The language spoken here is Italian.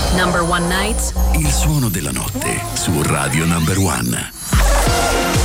Number One Nights. Il suono della notte su Radio Number One.